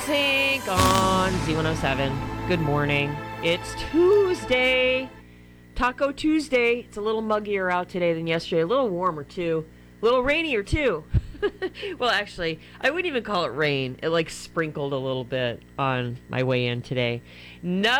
Sync on Z107. Good morning. It's Tuesday. Taco Tuesday. It's a little muggier out today than yesterday. A little warmer, too. A little rainier, too. Well, actually, I wouldn't even call it rain. It, sprinkled a little bit on my way in today.